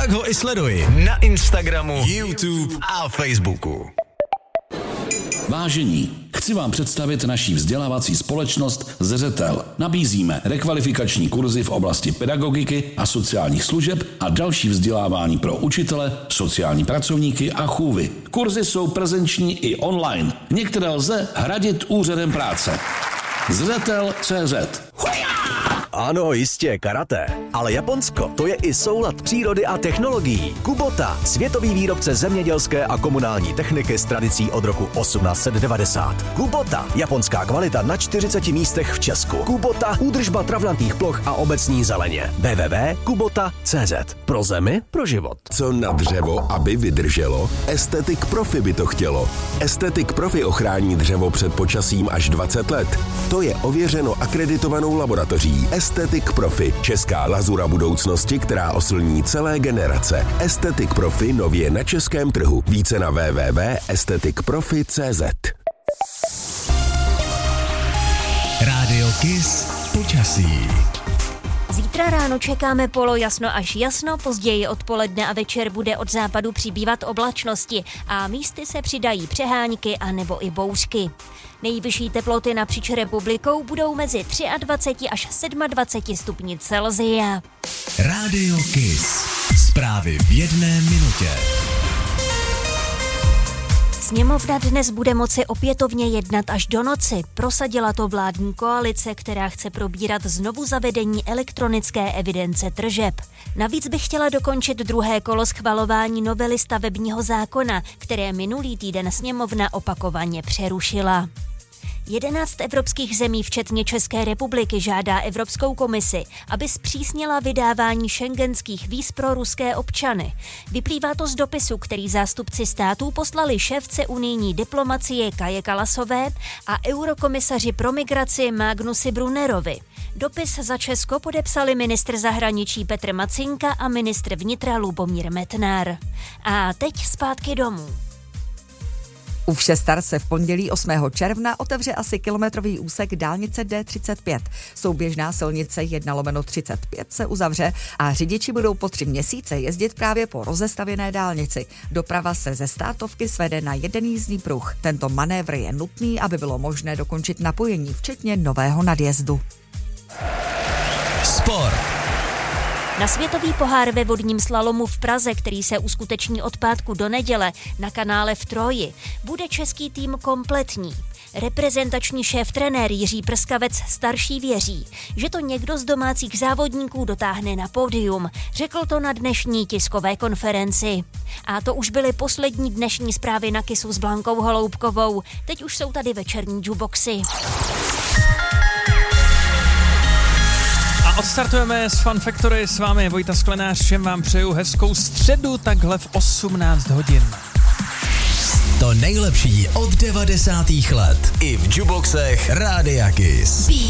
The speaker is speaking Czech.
Tak ho i sleduj na Instagramu, YouTube a Facebooku. Vážení, chci vám představit naší vzdělávací společnost Zřetel. Nabízíme rekvalifikační kurzy v oblasti pedagogiky a sociálních služeb a další vzdělávání pro učitele, sociální pracovníky a chůvy. Kurzy jsou prezenční i online. Některé lze hradit úřadem práce. Zřetel.cz. Ano, jistě, karate. Ale Japonsko, to je i soulad přírody a technologií. Kubota, světový výrobce zemědělské a komunální techniky s tradicí od roku 1890. Kubota, japonská kvalita na 40 místech v Česku. Kubota, údržba travnatých ploch a obecní zeleně. www.kubota.cz. Pro zemi, pro život. Co na dřevo, aby vydrželo? Aesthetic Profi by to chtělo. Aesthetic Profi ochrání dřevo před počasím až 20 let. To je ověřeno akreditovanou laboratoří Aesthetic Profi, česká lazura budoucnosti, která oslní celé generace. Aesthetic Profi nově na českém trhu. Více na www.aestheticprofi.cz. Rádio Kiss počasí. Zítra ráno čekáme polojasno až jasno, později odpoledne a večer bude od západu přibývat oblačnosti a místy se přidají přehánky a nebo i bouřky. Nejvyšší teploty napříč republikou budou mezi 23 až 27 stupni Celsia. Rádio Kiss. Zprávy v 1 minutě. Sněmovna dnes bude moci opětovně jednat až do noci. Prosadila to vládní koalice, která chce probírat znovu zavedení elektronické evidence tržeb. Navíc by chtěla dokončit druhé kolo schvalování novely stavebního zákona, které minulý týden sněmovna opakovaně přerušila. 11 evropských zemí, včetně České republiky, žádá Evropskou komisi, aby zpřísnila vydávání schengenských víz pro ruské občany. Vyplývá to z dopisu, který zástupci států poslali šéfce unijní diplomacie Kaje Kallasové a eurokomisaři pro migraci Magnusi Brunnerovi. Dopis za Česko podepsali ministr zahraničí Petr Macinka a ministr vnitra Lubomír Metnar. A teď zpátky domů. U Všestar se v pondělí 8. června otevře asi kilometrový úsek dálnice D35. Souběžná silnice 1/35 se uzavře a řidiči budou po 3 měsíce jezdit právě po rozestavěné dálnici. Doprava se ze startovky svede na jeden jízdní pruh. Tento manévr je nutný, aby bylo možné dokončit napojení, včetně nového nadjezdu. Sport. Na světový pohár ve vodním slalomu v Praze, který se uskuteční od pátku do neděle na kanále v Troji, bude český tým kompletní. Reprezentační šéf-trenér Jiří Prskavec starší věří, že to někdo z domácích závodníků dotáhne na pódium. Řekl to na dnešní tiskové konferenci. A to už byly poslední dnešní zprávy na Kissu s Blankou Holoubkovou. Teď už jsou tady večerní jukeboxy. A odstartujeme s Fun Factory, s vámi je Vojta Sklenář, všem vám přeju hezkou středu, takhle v 18 hodin. To nejlepší od 90. let i v jukeboxech Rádia Kiss.